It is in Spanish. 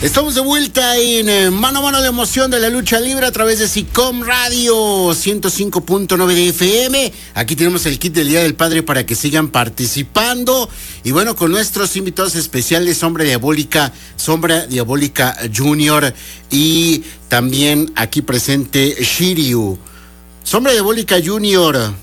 Estamos de vuelta en Mano a Mano de Emoción de la Lucha Libre a través de SICOM Radio 105.9 de FM. Aquí tenemos el kit del Día del Padre para que sigan participando. Y bueno, con nuestros invitados especiales, Sombra Diabólica Junior y también aquí presente Shiryu. Sombra Diabólica Junior,